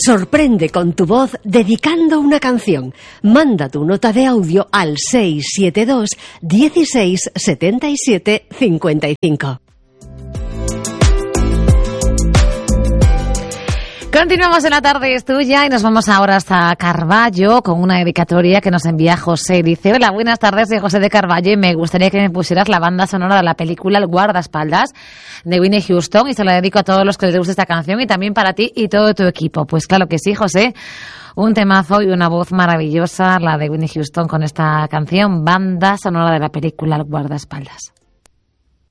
Sorprende con tu voz dedicando una canción. Manda tu nota de audio al 672 16 77 55. Continuamos en La Tarde es Tuya y nos vamos ahora hasta Carballo con una dedicatoria que nos envía José. Dice: hola, buenas tardes, soy José de Carballo y me gustaría que me pusieras la banda sonora de la película El guardaespaldas de Whitney Houston, y se la dedico a todos los que les guste esta canción y también para ti y todo tu equipo. Pues claro que sí, José, un temazo y una voz maravillosa, la de Whitney Houston, con esta canción, banda sonora de la película El guardaespaldas.